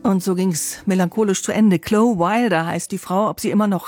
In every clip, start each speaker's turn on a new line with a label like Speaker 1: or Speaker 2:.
Speaker 1: Und so ging's melancholisch zu Ende. Chloe Wilder heißt die Frau. Ob sie immer noch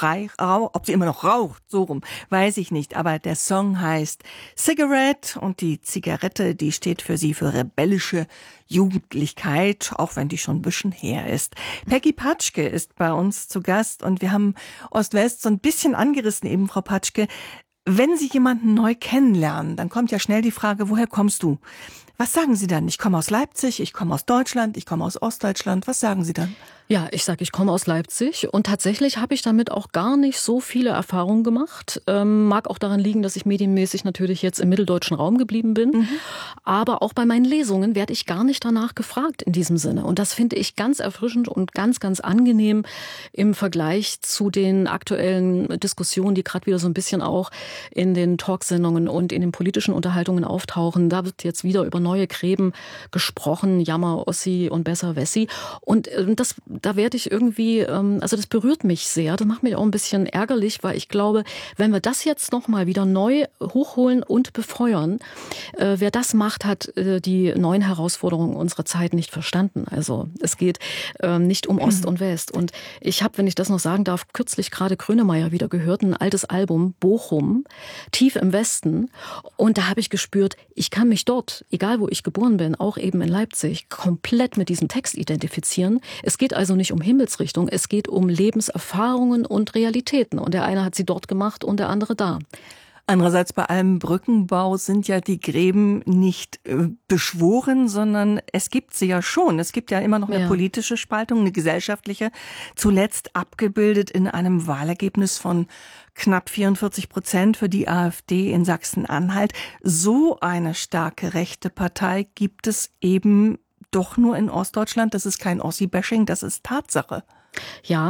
Speaker 1: raucht, so rum, weiß ich nicht. Aber der Song heißt Cigarette und die Zigarette, die steht für sie für rebellische Jugendlichkeit, auch wenn die schon ein bisschen her ist. Peggy Patschke ist bei uns zu Gast und wir haben Ost-West so ein bisschen angerissen eben, Frau Patschke. Wenn Sie jemanden neu kennenlernen, dann kommt ja schnell die Frage, woher kommst du? Was sagen Sie dann? Ich komme aus Leipzig, ich komme aus Deutschland, ich komme aus Ostdeutschland. Was sagen Sie dann?
Speaker 2: Ja, ich sage, ich komme aus Leipzig und tatsächlich habe ich damit auch gar nicht so viele Erfahrungen gemacht. Mag auch daran liegen, dass ich medienmäßig natürlich jetzt im mitteldeutschen Raum geblieben bin. Mhm. Aber auch bei meinen Lesungen werde ich gar nicht danach gefragt in diesem Sinne. Und das finde ich ganz erfrischend und ganz, ganz angenehm im Vergleich zu den aktuellen Diskussionen, die gerade wieder so ein bisschen auch in den Talksendungen und in den politischen Unterhaltungen auftauchen. Da wird jetzt wieder über neue Gräben gesprochen, Jammer, Ossi und besser Wessi. Und da werde ich irgendwie, also das berührt mich sehr, das macht mich auch ein bisschen ärgerlich, weil ich glaube, wenn wir das jetzt nochmal wieder neu hochholen und befeuern, wer das macht, hat die neuen Herausforderungen unserer Zeit nicht verstanden. Also es geht nicht um Ost und West. Und ich habe, wenn ich das noch sagen darf, kürzlich gerade Grönemeyer wieder gehört, ein altes Album, Bochum, tief im Westen. Und da habe ich gespürt, ich kann mich dort, egal wo ich geboren bin, auch eben in Leipzig, komplett mit diesem Text identifizieren. Es geht also nicht um Himmelsrichtung, es geht um Lebenserfahrungen und Realitäten. Und der eine hat sie dort gemacht und der andere da.
Speaker 1: Andererseits bei allem Brückenbau sind ja die Gräben nicht beschworen, sondern es gibt sie ja schon. Es gibt ja immer noch eine politische Spaltung, eine gesellschaftliche, zuletzt abgebildet in einem Wahlergebnis von knapp 44% für die AfD in Sachsen-Anhalt. So eine starke rechte Partei gibt es eben doch nur in Ostdeutschland. Das ist kein Ossi-Bashing, das ist Tatsache.
Speaker 2: Ja,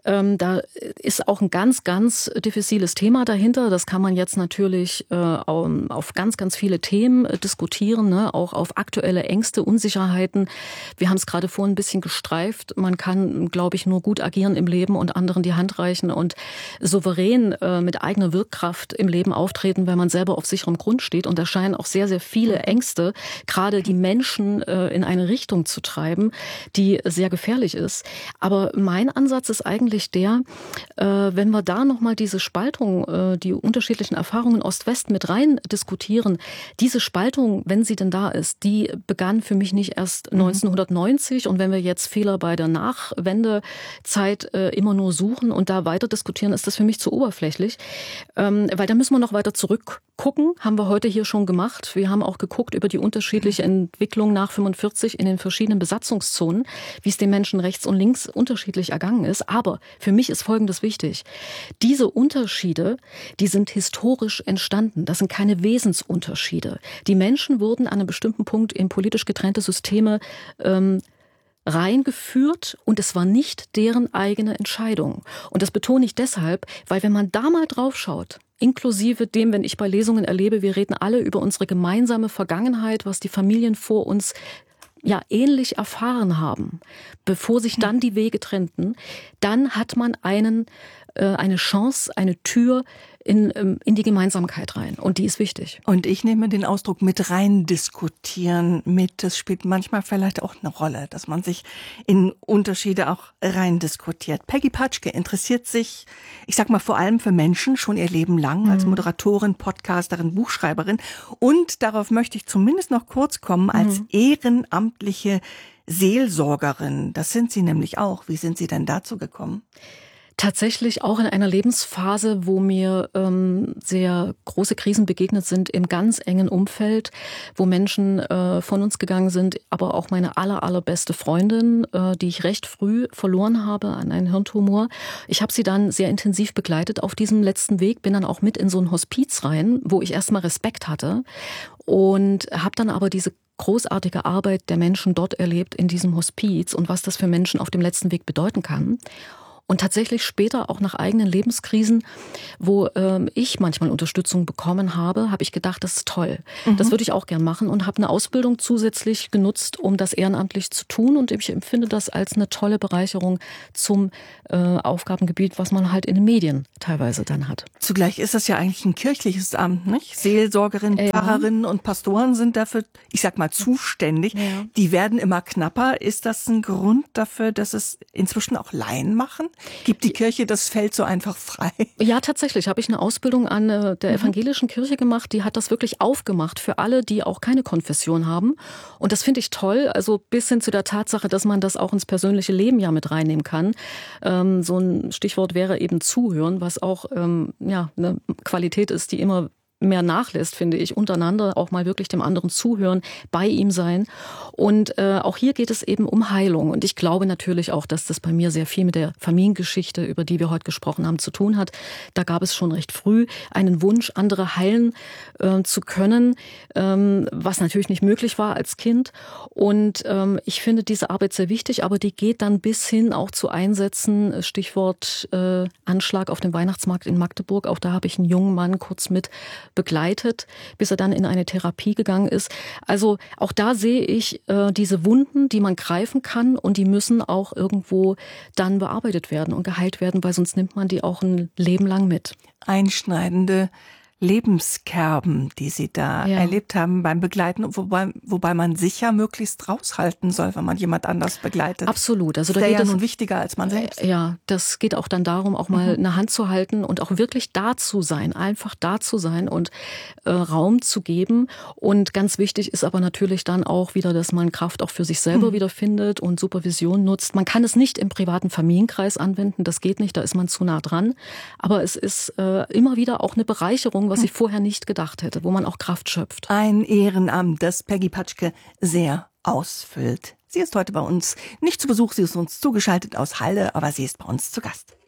Speaker 2: da ist auch ein ganz, ganz diffiziles Thema dahinter. Das kann man jetzt natürlich auf ganz, ganz viele Themen diskutieren, ne? Auch auf aktuelle Ängste, Unsicherheiten. Wir haben es gerade vorhin ein bisschen gestreift. Man kann, glaube ich, nur gut agieren im Leben und anderen die Hand reichen und souverän mit eigener Wirkkraft im Leben auftreten, wenn man selber auf sicherem Grund steht. Und da scheinen auch sehr, sehr viele Ängste, gerade die Menschen in eine Richtung zu treiben, die sehr gefährlich ist. Aber mein Ansatz ist eigentlich der, wenn wir da nochmal diese Spaltung, die unterschiedlichen Erfahrungen Ost-West mit rein diskutieren, diese Spaltung, wenn sie denn da ist, die begann für mich nicht erst 1990 und wenn wir jetzt Fehler bei der Nachwendezeit immer nur suchen und da weiter diskutieren, ist das für mich zu oberflächlich, weil da müssen wir noch weiter zurückgucken, haben wir heute hier schon gemacht. Wir haben auch geguckt über die unterschiedliche Entwicklung nach 45 in den verschiedenen Besatzungszonen, wie es den Menschen rechts und links unterschiedlich ergangen ist. Aber für mich ist Folgendes wichtig. Diese Unterschiede, die sind historisch entstanden. Das sind keine Wesensunterschiede. Die Menschen wurden an einem bestimmten Punkt in politisch getrennte Systeme reingeführt und es war nicht deren eigene Entscheidung. Und das betone ich deshalb, weil wenn man da mal drauf schaut, inklusive dem, wenn ich bei Lesungen erlebe, wir reden alle über unsere gemeinsame Vergangenheit, was die Familien vor uns ähnlich erfahren haben, bevor sich dann die Wege trennten, dann hat man eine Chance, eine Tür in die Gemeinsamkeit rein. Und die ist wichtig.
Speaker 1: Und ich nehme den Ausdruck mit rein diskutieren mit. Das spielt manchmal vielleicht auch eine Rolle, dass man sich in Unterschiede auch rein diskutiert. Peggy Patschke interessiert sich, ich sag mal, vor allem für Menschen schon ihr Leben lang als Moderatorin, Podcasterin, Buchschreiberin. Und darauf möchte ich zumindest noch kurz kommen, als ehrenamtliche Seelsorgerin. Das sind Sie nämlich auch. Wie sind Sie denn dazu gekommen?
Speaker 2: Tatsächlich auch in einer Lebensphase, wo mir sehr große Krisen begegnet sind im ganz engen Umfeld, wo Menschen von uns gegangen sind, aber auch meine allerbeste Freundin, die ich recht früh verloren habe an einen Hirntumor. Ich habe sie dann sehr intensiv begleitet auf diesem letzten Weg, bin dann auch mit in so ein Hospiz rein, wo ich erstmal Respekt hatte und habe dann aber diese großartige Arbeit der Menschen dort erlebt in diesem Hospiz und was das für Menschen auf dem letzten Weg bedeuten kann. Und tatsächlich später auch nach eigenen Lebenskrisen, wo ich manchmal Unterstützung bekommen habe, habe ich gedacht, das ist toll. Das würde ich auch gern machen und habe eine Ausbildung zusätzlich genutzt, um das ehrenamtlich zu tun. Und ich empfinde das als eine tolle Bereicherung zum Aufgabengebiet, was man halt in den Medien teilweise dann hat.
Speaker 1: Zugleich ist das ja eigentlich ein kirchliches Amt, nicht? Seelsorgerinnen, Pfarrerinnen und Pastoren sind dafür, ich sag mal, zuständig. Ja. Die werden immer knapper. Ist das ein Grund dafür, dass es inzwischen auch Laien machen? Gibt die Kirche das Feld so einfach frei?
Speaker 2: Ja, tatsächlich habe ich eine Ausbildung an der evangelischen Kirche gemacht. Die hat das wirklich aufgemacht für alle, die auch keine Konfession haben. Und das finde ich toll. Also bis hin zu der Tatsache, dass man das auch ins persönliche Leben ja mit reinnehmen kann. So ein Stichwort wäre eben Zuhören, was auch eine Qualität ist, die immer mehr nachlässt, finde ich, untereinander auch mal wirklich dem anderen zuhören, bei ihm sein. Und auch hier geht es eben um Heilung. Und ich glaube natürlich auch, dass das bei mir sehr viel mit der Familiengeschichte, über die wir heute gesprochen haben, zu tun hat. Da gab es schon recht früh einen Wunsch, andere heilen zu können, was natürlich nicht möglich war als Kind. Und ich finde diese Arbeit sehr wichtig, aber die geht dann bis hin auch zu Einsätzen, Stichwort Anschlag auf dem Weihnachtsmarkt in Magdeburg. Auch da habe ich einen jungen Mann kurz mit begleitet, bis er dann in eine Therapie gegangen ist. Also auch da sehe ich diese Wunden, die man greifen kann und die müssen auch irgendwo dann bearbeitet werden und geheilt werden, weil sonst nimmt man die auch ein Leben lang mit.
Speaker 1: Einschneidende Lebenskerben, die Sie da erlebt haben beim Begleiten, wobei man sicher möglichst raushalten soll, wenn man jemand anders begleitet.
Speaker 2: Absolut. Also
Speaker 1: da geht es nun wichtiger als man selbst.
Speaker 2: Ja, das geht auch dann darum, auch mal eine Hand zu halten und auch wirklich da zu sein, einfach da zu sein und Raum zu geben. Und ganz wichtig ist aber natürlich dann auch wieder, dass man Kraft auch für sich selber wieder findet und Supervision nutzt. Man kann es nicht im privaten Familienkreis anwenden, das geht nicht, da ist man zu nah dran. Aber es ist immer wieder auch eine Bereicherung, was ich vorher nicht gedacht hätte, wo man auch Kraft schöpft.
Speaker 1: Ein Ehrenamt, das Peggy Patschke sehr ausfüllt. Sie ist heute bei uns nicht zu Besuch, sie ist uns zugeschaltet aus Halle, aber sie ist bei uns zu Gast.